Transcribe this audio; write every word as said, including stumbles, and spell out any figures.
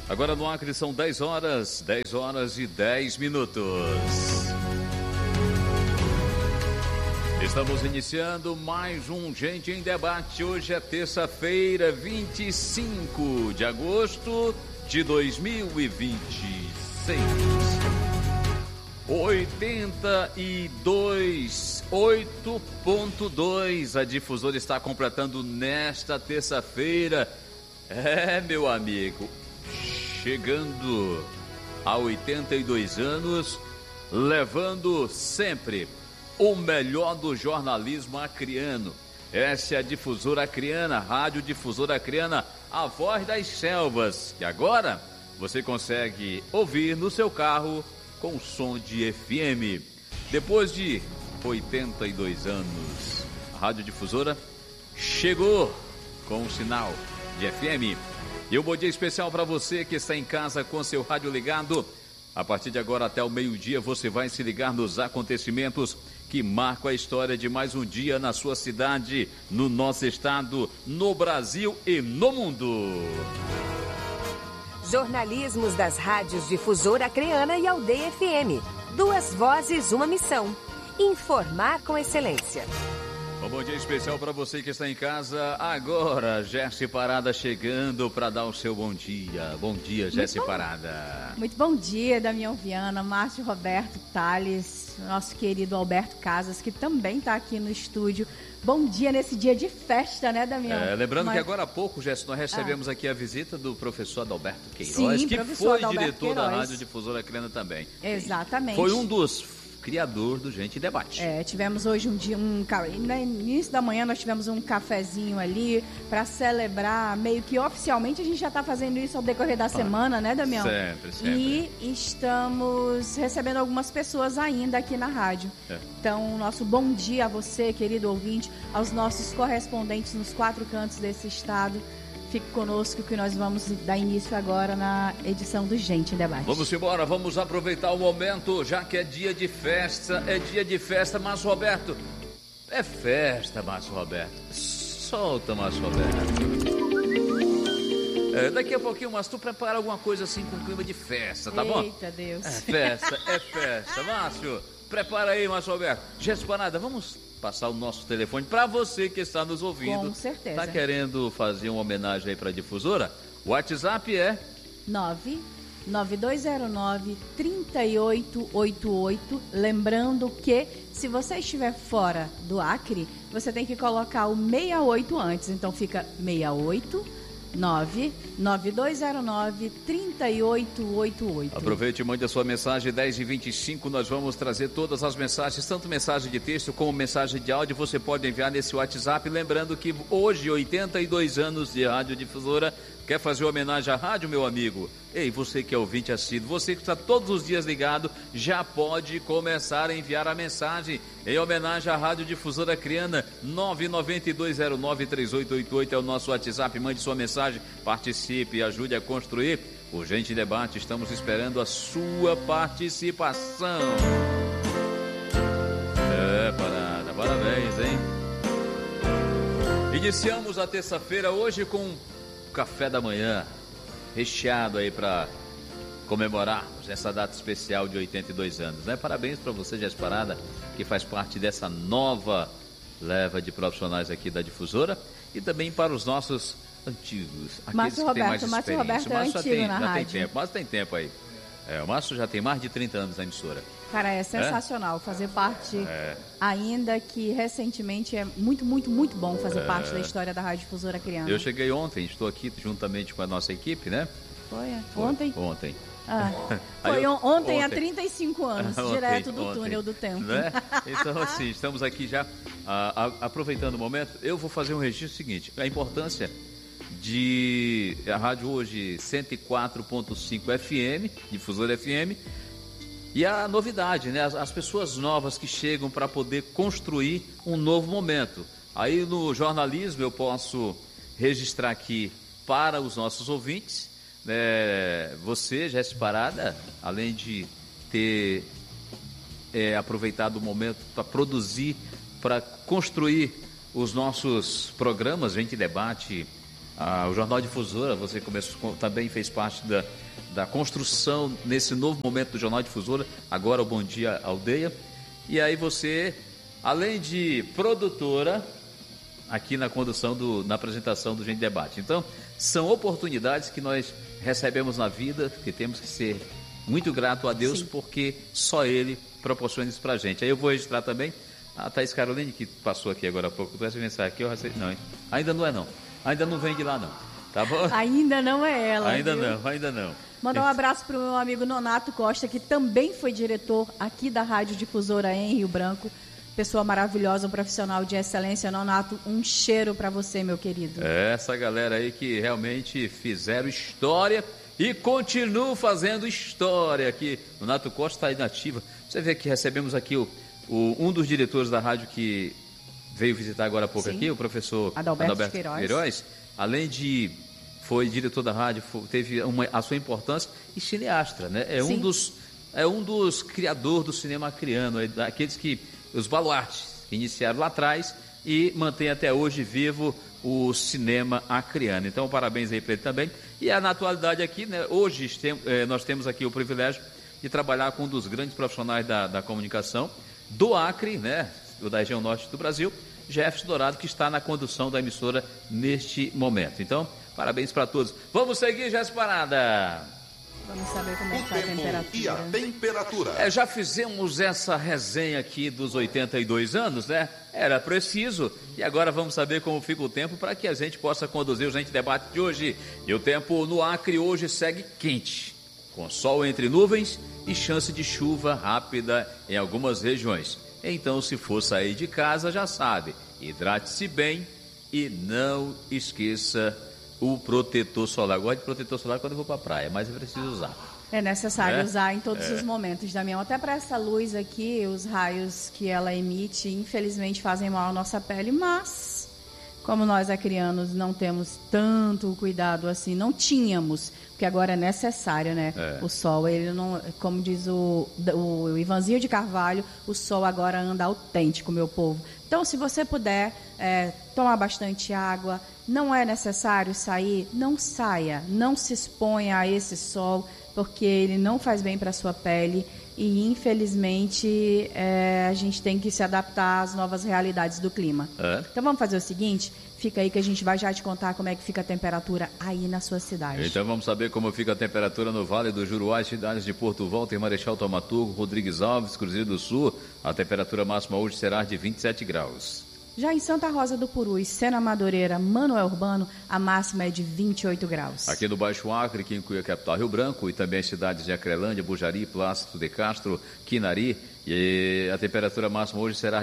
Agora no Acre são dez horas, dez horas e dez minutos. Estamos iniciando mais um Gente em Debate. Hoje é terça-feira, vinte e cinco de agosto de dois mil e vinte e seis. oitenta e dois, oito ponto dois. A Difusora está completando nesta terça-feira. É, meu amigo, chegando a oitenta e dois anos, levando sempre o melhor do jornalismo acreano. Essa é a Difusora Acreana, Rádio Difusora Acreana, a voz das selvas, que agora você consegue ouvir no seu carro com som de F M. Depois de oitenta e dois anos, a Rádio Difusora chegou com um sinal de F M. E um bom dia especial para você que está em casa com seu rádio ligado. A partir de agora até o meio-dia você vai se ligar nos acontecimentos que marcam a história de mais um dia na sua cidade, no nosso estado, no Brasil e no mundo. Jornalismos das rádios Difusora Acreana e Aldeia F M. Duas vozes, uma missão. Informar com excelência. Um bom dia especial para você que está em casa agora. Jéssica Parada chegando para dar o seu bom dia. Bom dia, Jéssica Parada. Muito bom dia, Damião Viana, Márcio Roberto Tales, nosso querido Alberto Casas, que também está aqui no estúdio. Bom dia nesse dia de festa, né, Damião? É, lembrando Mas... que agora há pouco, Jéssica, nós recebemos ah. aqui a visita do professor Adalberto Queiroz, Sim, que foi Adalberto diretor Queiroz. da Rádio Difusora Acreana também. Exatamente. Foi um dos criador do Gente em Debate. É, tivemos hoje um dia, um, no início da manhã nós tivemos um cafezinho ali para celebrar, meio que oficialmente a gente já está fazendo isso ao decorrer da ah, semana, né, Damião? Sempre, sempre. E estamos recebendo algumas pessoas ainda aqui na rádio. É. Então, nosso bom dia a você, querido ouvinte, aos nossos correspondentes nos quatro cantos desse estado. Fique conosco que nós vamos dar início agora na edição do Gente em Debate. Vamos embora, vamos aproveitar o momento, já que é dia de festa, é dia de festa, Márcio Roberto. É festa, Márcio Roberto. Solta, Márcio Roberto. É, daqui a pouquinho, Márcio, tu prepara alguma coisa assim com clima de festa, tá bom? Eita, Deus. É festa, é festa. Márcio, prepara aí, Márcio Roberto. Jéssica Parada, vamos passar o nosso telefone para você que está nos ouvindo. Com certeza. Está querendo fazer uma homenagem aí para a Difusora? O WhatsApp é nove nove dois zero nove, três oito oito oito. Lembrando que se você estiver fora do Acre, você tem que colocar o sessenta e oito antes. Então fica sessenta e oito nove nove dois zero nove, três oito oito oito. Aproveite e mande a sua mensagem. Dez e vinte e cinco nós vamos trazer todas as mensagens, tanto mensagem de texto como mensagem de áudio. Você pode enviar nesse WhatsApp. Lembrando que hoje, oitenta e dois anos de Rádio Difusora. Quer fazer homenagem à rádio, meu amigo? Ei, você que é ouvinte assíduo, você que está todos os dias ligado, já pode começar a enviar a mensagem em homenagem à Rádio Difusora Acreana. Nove nove dois zero nove, três oito oito oito é o nosso WhatsApp. Mande sua mensagem, participe e ajude a construir o Gente em Debate. Estamos esperando a sua participação. É, parada, parabéns, hein? Iniciamos a terça-feira hoje com café da manhã recheado aí para comemorarmos essa data especial de oitenta e dois anos, né? Parabéns para você, Jéssica Parada, que faz parte dessa nova leva de profissionais aqui da Difusora, e também para os nossos antigos, aqueles Márcio que têm mais Roberto, Márcio experiência. Roberto é Márcio antigo tem, na já rádio. tem tempo, Márcio tem tempo aí. É, o Márcio já tem mais de trinta anos na emissora. Cara, é sensacional é? fazer parte, é. ainda que recentemente é muito, muito, muito bom fazer é. parte da história da Rádio Difusora Acreana. Eu cheguei ontem, estou aqui juntamente com a nossa equipe, né? Foi? Foi. Ontem? Ontem. Ah, foi eu, ontem, ontem, há trinta e cinco anos, ontem, direto do ontem, túnel do tempo. Né? Então, assim, estamos aqui já a, a, aproveitando o momento. Eu vou fazer um registro seguinte: a importância de a rádio hoje cento e quatro ponto cinco F M, Difusora F M, e a novidade, né? As, as pessoas novas que chegam para poder construir um novo momento. Aí no jornalismo eu posso registrar aqui para os nossos ouvintes, né? Você, Jéssica Parada, além de ter é, aproveitado o momento para produzir, para construir os nossos programas, Gente Debate, Ah, o Jornal Difusora, você começou, também fez parte da, da construção nesse novo momento do Jornal Difusora, agora o Bom Dia Aldeia. E aí você, além de produtora, aqui na condução, do, na apresentação do Gente Debate. Então, são oportunidades que nós recebemos na vida, que temos que ser muito grato a Deus, Sim. porque só Ele proporciona isso pra gente. Aí eu vou registrar também a Thaís Caroline, que passou aqui agora há pouco, tu essa mensagem aqui, eu recebi, não, hein? Ainda não é não, ainda não vem de lá não, tá bom? Ainda não é ela, Ainda viu? não, ainda não. Mandar um abraço pro meu amigo Nonato Costa, que também foi diretor aqui da Rádio Difusora em Rio Branco. Pessoa maravilhosa, um profissional de excelência. Nonato, um cheiro para você, meu querido. É, essa galera aí que realmente fizeram história e continuam fazendo história aqui. Nonato Costa está aí na ativa. Você vê que recebemos aqui o, o, um dos diretores da rádio que veio visitar agora há pouco Sim. aqui, o professor Adalberto, Adalberto Queiroz. Queiroz. Além de foi diretor da rádio, foi, teve uma, a sua importância e cineasta, né? É um dos, é um dos criadores do cinema acreano, é aqueles que os baluartes que iniciaram lá atrás e mantém até hoje vivo o cinema acreano. Então, parabéns aí para ele também. E na atualidade aqui, né, hoje tem, eh, nós temos aqui o privilégio de trabalhar com um dos grandes profissionais da, da comunicação do Acre, né, da região norte do Brasil, Jefferson Dourado, que está na condução da emissora neste momento. Então, parabéns para todos. Vamos seguir, Jéssica Parada. Vamos saber como é que está a temperatura. E a temperatura. É, já fizemos essa resenha aqui dos oitenta e dois anos, né? Era preciso. E agora vamos saber como fica o tempo para que a gente possa conduzir o Gente Debate de hoje. E o tempo no Acre hoje segue quente, com sol entre nuvens e chance de chuva rápida em algumas regiões. Então, se for sair de casa, já sabe, hidrate-se bem e não esqueça o protetor solar. Eu gosto de protetor solar quando eu vou para a praia, mas é preciso usar. É necessário é? usar em todos é. os momentos, Damião. Até para essa luz aqui, os raios que ela emite, infelizmente fazem mal à nossa pele, mas como nós acrianos não temos tanto cuidado assim, não tínhamos, porque agora é necessário, né? É. O sol, ele não, como diz o, o Ivanzinho de Carvalho, o sol agora anda autêntico, meu povo. Então, se você puder é, tomar bastante água, não é necessário sair, não saia, não se exponha a esse sol, porque ele não faz bem para a sua pele e, infelizmente, é, a gente tem que se adaptar às novas realidades do clima. É. Então, vamos fazer o seguinte, fica aí que a gente vai já te contar como é que fica a temperatura aí na sua cidade. Então, vamos saber como fica a temperatura no Vale do Juruá, cidades de Porto Volta e Marechal Thaumaturgo, Rodrigues Alves, Cruzeiro do Sul. A temperatura máxima hoje será de vinte e sete graus. Já em Santa Rosa do Purus, Sena Madureira, Manoel Urbano, a máxima é de vinte e oito graus. Aqui no Baixo Acre, que inclui a capital Rio Branco, e também as cidades de Acrelândia, Bujari, Plácido de Castro, Quinari, e a temperatura máxima hoje será